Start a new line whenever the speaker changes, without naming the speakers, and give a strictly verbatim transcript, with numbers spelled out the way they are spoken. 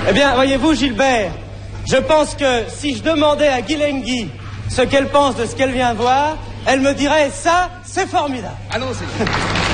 Eh bien, voyez-vous, Gilbert, je pense que si je demandais à Guilenghi ce qu'elle pense de ce qu'elle vient de voir, elle me dirait, ça, c'est formidable.
Ah non, c'est...